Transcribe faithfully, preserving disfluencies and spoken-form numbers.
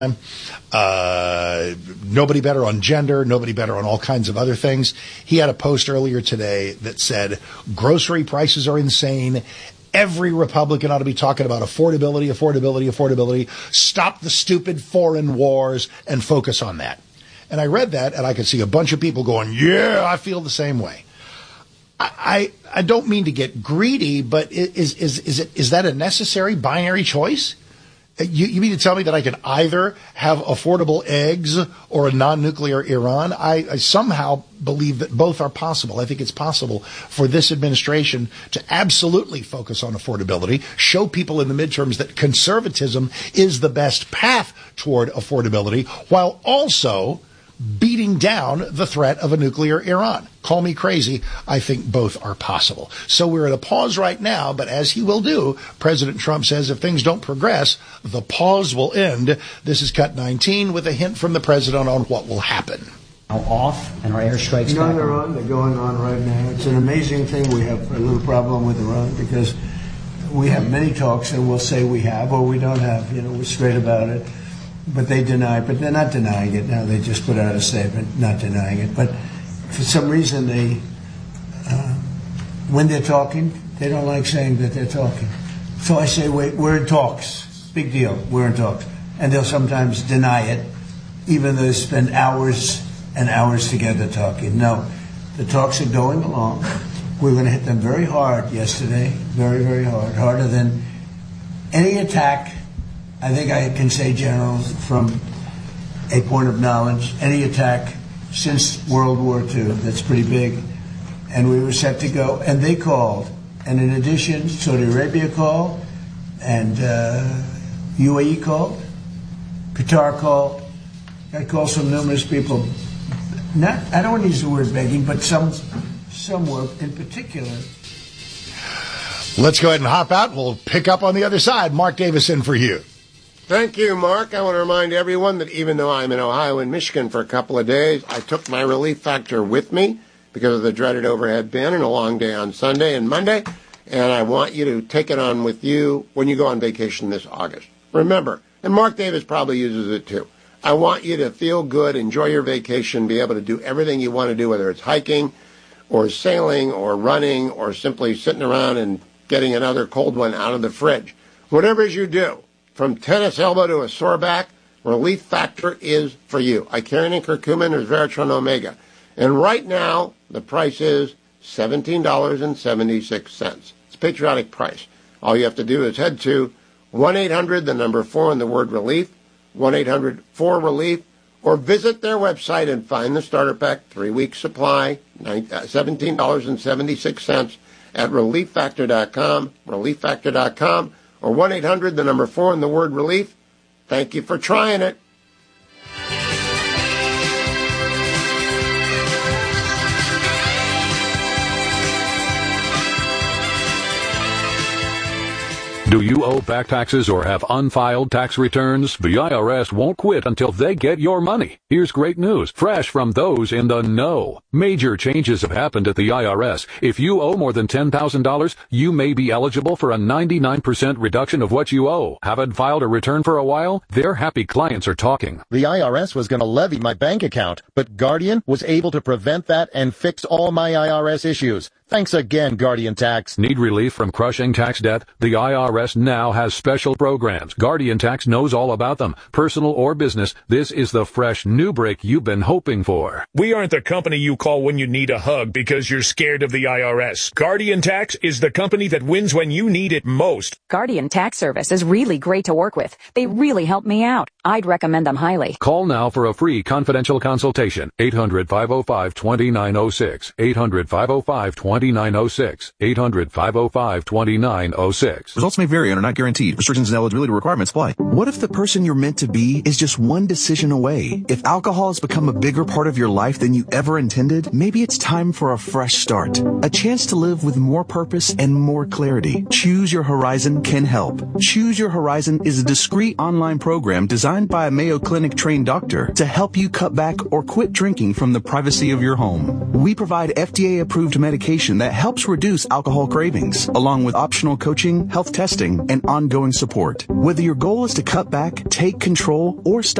Uh, nobody better on gender, nobody better on all kinds of other things. He had a post earlier today that said, grocery prices are insane. Every Republican ought to be talking about affordability, affordability, affordability. Stop the stupid foreign wars and focus on that. And I read that and I could see a bunch of people going, yeah, I feel the same way. I, I, I don't mean to get greedy, but is, is, is it, is that a necessary binary choice? You, you mean to tell me that I can either have affordable eggs or a non-nuclear Iran? I, I somehow believe that both are possible. I think it's possible for this administration to absolutely focus on affordability, show people in the midterms that conservatism is the best path toward affordability, while also beating down the threat of a nuclear Iran. Call me crazy. I think both are possible. So we're at a pause right now, but as he will do, President Trump says if things don't progress, the pause will end. This is Cut nineteen with a hint from the president on what will happen. Now off and our airstrikes No, back they're on. on. They're going on right now. It's an amazing thing. We have a little problem with Iran because we have many talks and we'll say we have or we don't have. You know, we're straight about it. But they deny, but they're not denying it now. They just put out a statement not denying it. But for some reason, they, uh, when they're talking, they don't like saying that they're talking. So I say, wait, we're in talks. Big deal. We're in talks. And they'll sometimes deny it, even though they spend hours and hours together talking. No, the talks are going along. We're going to hit them very hard yesterday, very, very hard, harder than any attack. I think I can say, General, from a point of knowledge, any attack since World War Two, that's pretty big. And we were set to go, and they called. And in addition, Saudi Arabia called, and uh, U A E called, Qatar called. I called from numerous people. Not, I don't want to use the word begging, but some, some were in particular. Let's go ahead and hop out. We'll pick up on the other side. Mark Davis in for you. Thank you, Mark. I want to remind everyone that even though I'm in Ohio and Michigan for a couple of days, I took my Relief Factor with me because of the dreaded overhead bin and a long day on Sunday and Monday, and I want you to take it on with you when you go on vacation this August. Remember, and Mark Davis probably uses it too, I want you to feel good, enjoy your vacation, be able to do everything you want to do, whether it's hiking or sailing or running or simply sitting around and getting another cold one out of the fridge. Whatever it is you do, from tennis elbow to a sore back, Relief Factor is for you. Icarian curcumin or Veratron Omega. And right now, the price is seventeen dollars and seventy-six cents. It's a patriotic price. All you have to do is head to one eight hundred, the number four, and the word relief, one eight hundred four relief, or visit their website and find the starter pack, three-week supply, seventeen dollars and seventy-six cents at relief factor dot com, relief factor dot com. Or one eight hundred, the number four, and the word relief. Thank you for trying it. Do you owe back taxes or have unfiled tax returns? The I R S won't quit until they get your money. Here's great news, fresh from those in the know. Major changes have happened at the I R S. If you owe more than ten thousand dollars, you may be eligible for a ninety-nine percent reduction of what you owe. Haven't filed a return for a while? Their happy clients are talking. The I R S was going to levy my bank account, but Guardian was able to prevent that and fix all my I R S issues. Thanks again, Guardian Tax. Need relief from crushing tax debt? The I R S now has special programs. Guardian Tax knows all about them. Personal or business, this is the fresh new break you've been hoping for. We aren't the company you call when you need a hug because you're scared of the I R S. Guardian Tax is the company that wins when you need it most. Guardian Tax Service is really great to work with. They really helped me out. I'd recommend them highly. Call now for a free confidential consultation. eight hundred, five oh five, two nine oh six. eight hundred, five oh five, two nine oh six. eight hundred, five oh five, two nine oh six. Results may vary and are not guaranteed. Restrictions and eligibility requirements apply. What if the person you're meant to be is just one decision away? If alcohol has become a bigger part of your life than you ever intended, maybe it's time for a fresh start. A chance to live with more purpose and more clarity. Choose Your Horizon can help. Choose Your Horizon is a discreet online program designed designed by a Mayo Clinic trained doctor to help you cut back or quit drinking from the privacy of your home. We provide F D A approved medication that helps reduce alcohol cravings, along with optional coaching, health testing, and ongoing support. Whether your goal is to cut back, take control, or stop